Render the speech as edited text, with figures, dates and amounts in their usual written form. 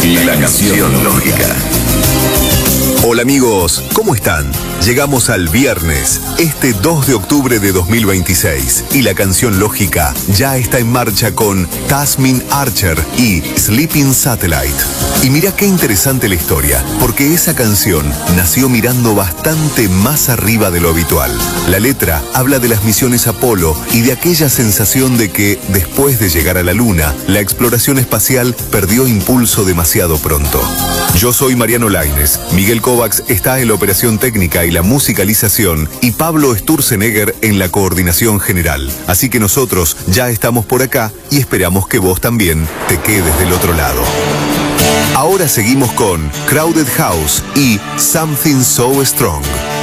La canción lógica. Hola amigos, ¿cómo están? Llegamos al viernes, este 2 de octubre de 2026, y la canción lógica ya está en marcha con Tasmin Archer y Sleeping Satellite. Y mira qué interesante la historia, porque esa canción nació mirando bastante más arriba de lo habitual. La letra habla de las misiones Apolo y de aquella sensación de que, después de llegar a la Luna, la exploración espacial perdió impulso demasiado pronto. Yo soy Mariano Lainez, Miguel Kovacs está en la operación técnica y la musicalización, y Pablo Sturzenegger en la coordinación general. Así que nosotros ya estamos por acá y esperamos que vos también te quedes del otro lado. Ahora seguimos con Crowded House y Something So Strong.